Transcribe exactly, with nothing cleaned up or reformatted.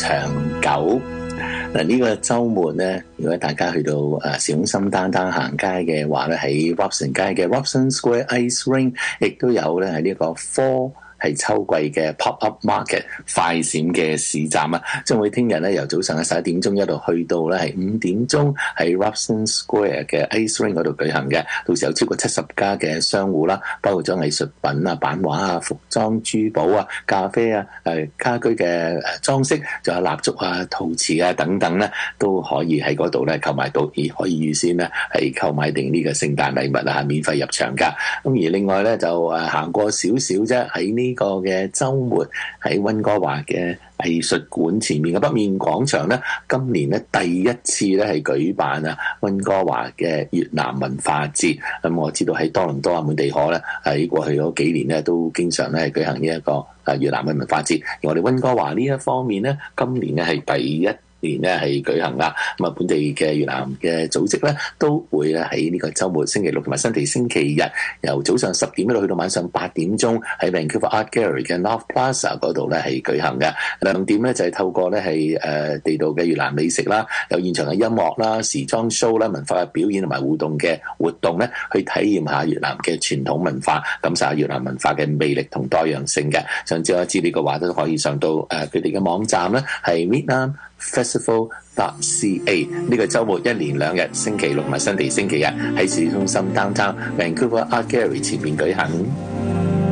長久。嗱，呢個週末咧，如果大家去到誒市中心單單行街嘅話咧，喺 Robson 街嘅 Robson Square Ice Ring 亦都有咧喺呢個科係秋季嘅 pop-up market 快閃嘅市站啊，將會聽日咧由早上嘅十一點鐘一路去到咧係五點鐘，喺 Robson Square 嘅 Ice Ring 嗰度舉行嘅。到時有超過七十家嘅商戶啦，包括咗藝術品啊、版畫啊、服裝、珠寶啊、咖啡啊、誒家居嘅誒裝飾，仲有蠟燭啊、陶瓷啊等等咧，都可以喺嗰度咧購買到，而可以預先咧係購買定呢個聖誕禮物啊，免費入場㗎。咁而另外咧就誒行過少少啫，喺呢呢個嘅週末喺溫哥華嘅藝術館前面嘅北面廣場咧，今年咧第一次咧係舉辦啊溫哥華嘅越南文化節。咁我知道喺多倫多啊、滿地可咧喺過去嗰幾年咧都經常咧係舉行呢一個啊越南嘅文化節。而我哋溫哥華呢一方面咧，今年咧係第一年咧係舉行啦，咁啊本地嘅越南嘅組織咧都會咧喺呢個週末星期六同埋新地星期日，由早上十點一路去到晚上八點鐘，喺 Vancouver Art Gallery 嘅 North Plaza 嗰度咧係舉行嘅。亮點咧就係透過咧係誒地道嘅越南美食啦，有現場嘅音樂啦、時裝 show 啦、文化嘅表演同埋互動嘅活動咧，去體驗下越南嘅傳統文化，感受下越南文化嘅魅力同多樣性嘅。想知道資料嘅話，都可以上到誒佢哋嘅網站咧，係 Vietnam Festival dot C A。 呢個週末一連兩日，星期六同埋新地星期日喺市中心 Downtown Vancouver Art Gallery 前面舉行。